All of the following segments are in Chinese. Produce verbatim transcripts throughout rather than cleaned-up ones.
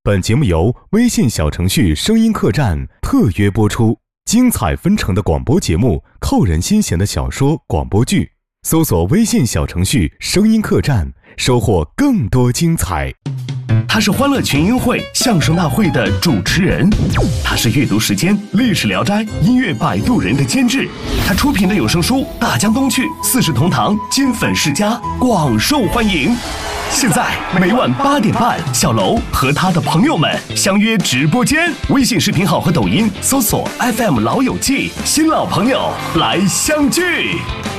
本节目由微信小程序声音客栈特约播出，精彩纷呈的广播节目，扣人心弦的小说广播剧，搜索微信小程序声音客栈，收获更多精彩。 他是欢乐群英会相声大会的主持人，他是阅读时间历史聊斋音乐摆渡人的监制，他出品的有声书《大江东去》四世同堂金粉世家广受欢迎。现在每晚八点半，小楼和他的朋友们相约直播间，微信视频号和抖音搜索 F M 老友记，新老朋友来相聚。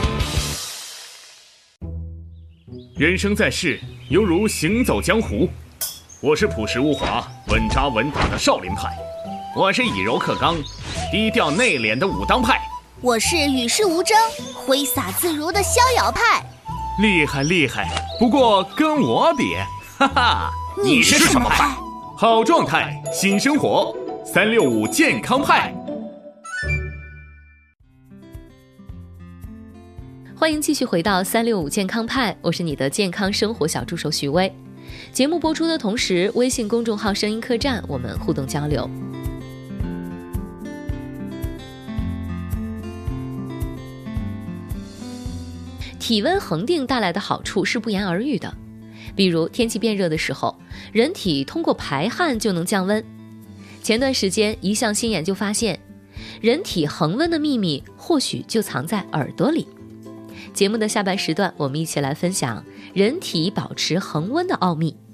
人生在世，犹如行走江湖。我是朴实无华、稳扎稳打的少林派， 我是以柔克刚、低调内敛的武当派， 我是与世无争、挥洒自如的逍遥派。 厉害厉害，不过跟我比，哈哈， 你是什么派？ 好状态，新生活，三六五健康派。 欢迎继续回到三六五健康派，我是你的健康生活小助手徐薇。节目播出的同时，微信公众号声音客栈我们互动交流。体温恒定带来的好处是不言而喻的，比如天气变热的时候，人体通过排汗就能降温。前段时间一项新研究发现，人体恒温的秘密或许就藏在耳朵里。节目的下半时段，我们一起来分享人体保持恒温的奥秘。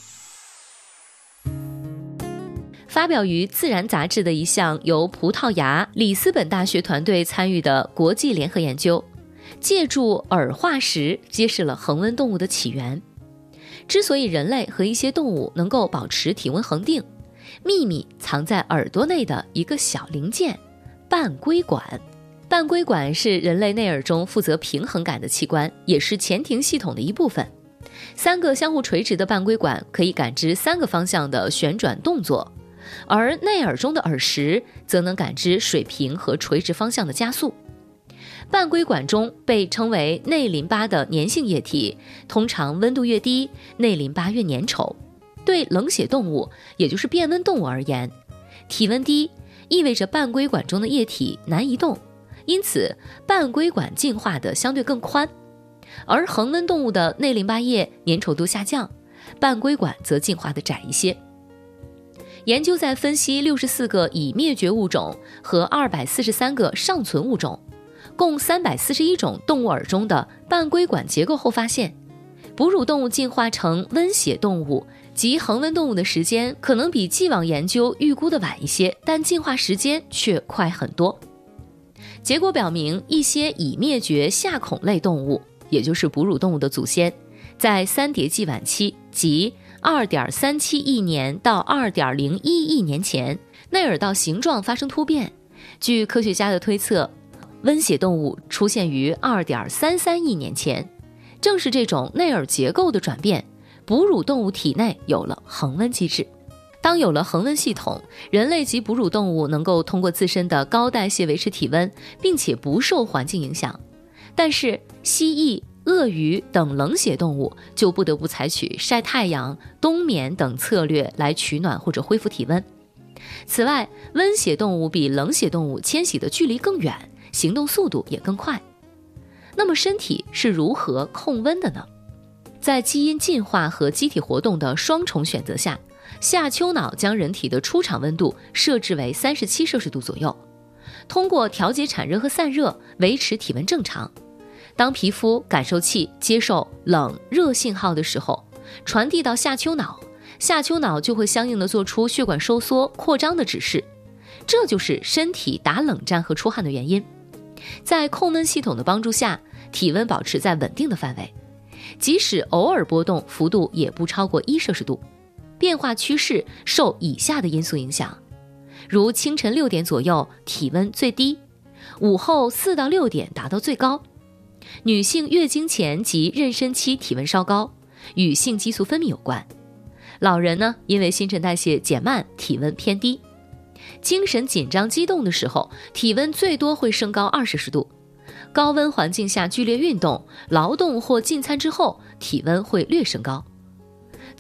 发表于《自然》杂志的一项由葡萄牙里斯本大学团队参与的国际联合研究，借助耳化石揭示了恒温动物的起源。之所以人类和一些动物能够保持体温恒定，秘密藏在耳朵内的一个小零件——半规管。半规管是人类内耳中负责平衡感的器官，也是前庭系统的一部分。三个相互垂直的半规管可以感知三个方向的旋转动作，而内耳中的耳石则能感知水平和垂直方向的加速。半规管中被称为内淋巴的粘性液体，通常温度越低，内淋巴越粘稠。对冷血动物，也就是变温动物而言，体温低意味着半规管中的液体难移动，因此半规管进化的相对更宽。而恒温动物的内淋巴液粘稠度下降，半规管则进化的窄一些。研究在分析六十四个已灭绝物种和二百四十三个尚存物种，共三百四十一种动物耳中的半规管结构后发现，哺乳动物进化成温血动物及恒温动物的时间可能比既往研究预估的晚一些，但进化时间却快很多。结果表明，一些已灭绝夏孔类动物，也就是哺乳动物的祖先，在三叠纪晚期，即 二点三七亿年到 二点零一亿年前，内耳道形状发生突变。据科学家的推测，温血动物出现于 二点三三亿年前。正是这种内耳结构的转变，哺乳动物体内有了恒温机制。当有了恒温系统，人类及哺乳动物能够通过自身的高代谢维持体温，并且不受环境影响。但是蜥蜴、鳄鱼等冷血动物就不得不采取晒太阳、冬眠等策略来取暖或者恢复体温。此外，温血动物比冷血动物迁徙的距离更远，行动速度也更快。那么身体是如何控温的呢？在基因进化和机体活动的双重选择下，下丘脑将人体的出厂温度设置为三十七摄氏度左右，通过调节产热和散热维持体温正常。当皮肤感受器接受冷热信号的时候，传递到下丘脑，下丘脑就会相应的做出血管收缩扩张的指示，这就是身体打冷战和出汗的原因。在控温系统的帮助下，体温保持在稳定的范围，即使偶尔波动，幅度也不超过一摄氏度。变化趋势受以下的因素影响，如清晨六点左右体温最低，午后四到六点达到最高。女性月经前及妊娠期体温稍高，与性激素分泌有关。老人呢，因为新陈代谢减慢，体温偏低。精神紧张激动的时候，体温最多会升高二摄氏度。高温环境下剧烈运动、劳动或进餐之后，体温会略升高。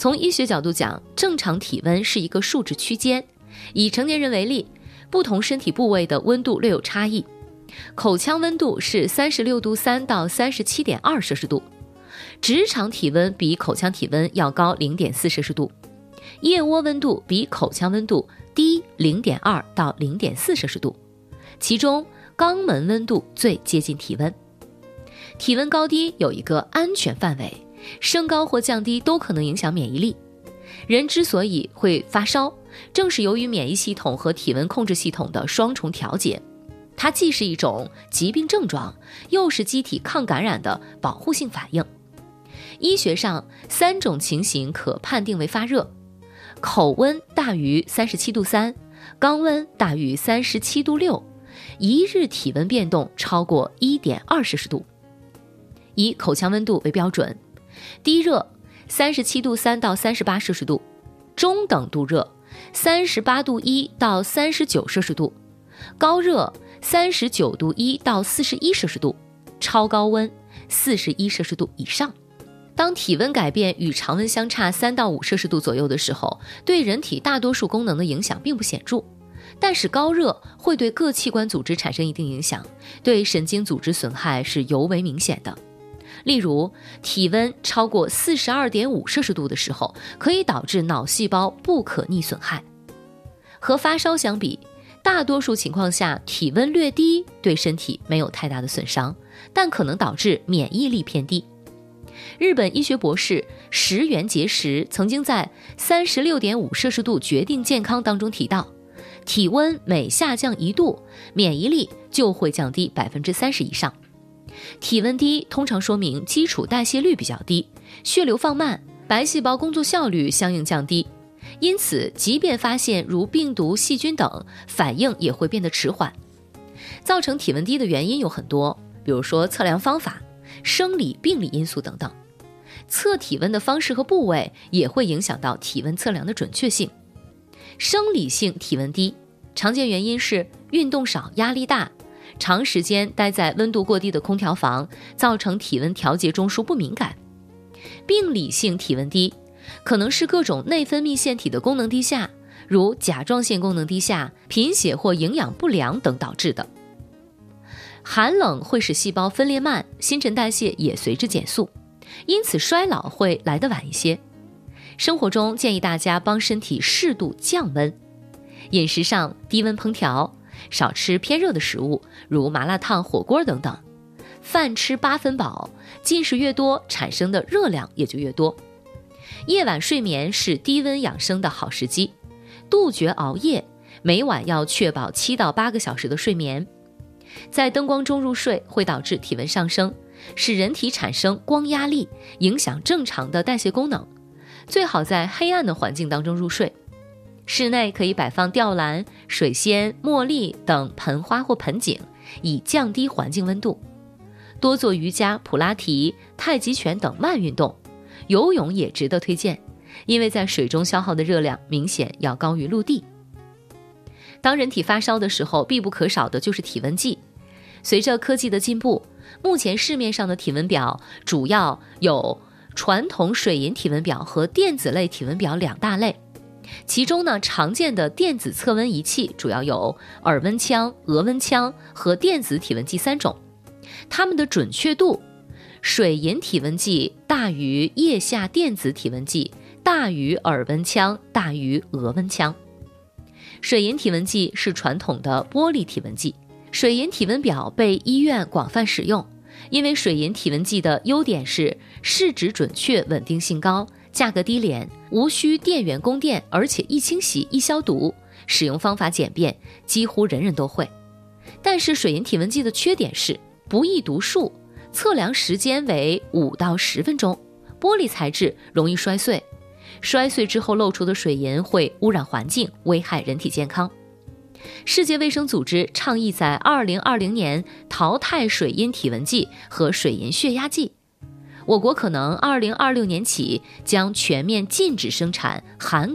从医学角度讲，正常体温是一个数值区间，以成年人为例，不同身体部位的温度略有差异。口腔温度是三十六度三到三十七点二摄氏度，直肠体温比口腔体温要高 零点四摄氏度，腋窝温度比口腔温度低 零点二到零点四摄氏度，其中肛门温度最接近体温。体温高低有一个安全范围，升高或降低都可能影响免疫力。人之所以会发烧，正是由于免疫系统和体温控制系统的双重调节。它既是一种疾病症状，又是机体抗感染的保护性反应。医学上，三种情形可判定为发热：口温大于三十七度三，肛温大于三十七度六，一日体温变动超过 一点二摄氏度。以口腔温度为标准，低热三十七度三到三十八摄氏度，中等度热三十八度一到三十九摄氏度，高热三十九度一到四十一摄氏度，超高温四十一摄氏度以上。当体温改变与常温相差三到五摄氏度左右的时候，对人体大多数功能的影响并不显著，但是高热会对各器官组织产生一定影响，对神经组织损害是尤为明显的。例如，体温超过 四十二点五摄氏度的时候，可以导致脑细胞不可逆损害。和发烧相比，大多数情况下体温略低对身体没有太大的损伤，但可能导致免疫力偏低。日本医学博士石原节食曾经在 三十六点五摄氏度决定健康当中提到，体温每下降一度，免疫力就会降低 百分之三十 以上。体温低通常说明基础代谢率比较低，血流放慢，白细胞工作效率相应降低，因此即便发现如病毒、细菌等，反应也会变得迟缓。造成体温低的原因有很多，比如说测量方法、生理病理因素等等。测体温的方式和部位也会影响到体温测量的准确性。生理性体温低，常见原因是运动少、压力大，长时间待在温度过低的空调房，造成体温调节中枢不敏感。病理性体温低，可能是各种内分泌腺体的功能低下，如甲状腺功能低下、贫血或营养不良等导致的。寒冷会使细胞分裂慢，新陈代谢也随之减速，因此衰老会来得晚一些。生活中建议大家帮身体适度降温，饮食上低温烹调，少吃偏热的食物，如麻辣烫、火锅等等。饭吃八分饱，进食越多，产生的热量也就越多。夜晚睡眠是低温养生的好时机，杜绝熬夜，每晚要确保七到八个小时的睡眠。在灯光中入睡会导致体温上升，使人体产生光压力，影响正常的代谢功能。最好在黑暗的环境当中入睡。室内可以摆放吊兰、水仙、茉莉等盆花或盆景，以降低环境温度。多做瑜伽、普拉提、太极拳等慢运动，游泳也值得推荐，因为在水中消耗的热量明显要高于陆地。当人体发烧的时候，必不可少的就是体温计。随着科技的进步，目前市面上的体温表主要有传统水银体温表和电子类体温表两大类。其中呢，常见的电子测温仪器主要有耳温枪、额温枪和电子体温计三种。它们的准确度，水银体温计大于腋下电子体温计，大于耳温枪，大于额温枪。水银体温计是传统的玻璃体温计，水银体温表被医院广泛使用，因为水银体温计的优点是试纸准确、稳定性高，价格低廉，无需电源供电，而且易清洗、易消毒，使用方法简便，几乎人人都会。但是水银体温计的缺点是不易读数，测量时间为五到十分钟，玻璃材质容易摔碎，摔碎之后漏出的水银会污染环境，危害人体健康。世界卫生组织倡议在二零二零年淘汰水银体温计和水银血压计。我国可能二零二六年起将全面禁止生产含